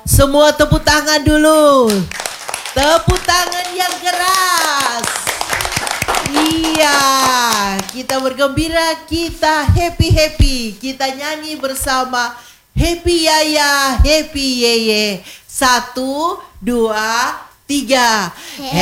Semua tepuk tangan dulu. Tepuk tangan yang keras. Iya, kita bergembira, kita happy. Kita nyanyi bersama. Happy Yaya, happy Yeye. 1, 2, 3.